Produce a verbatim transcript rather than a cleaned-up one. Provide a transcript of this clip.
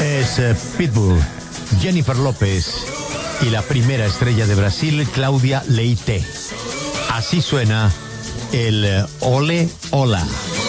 Es eh, Pitbull, Jennifer López y la primera estrella de Brasil, Cláudia Leite. Así suena el eh, Ole Ola.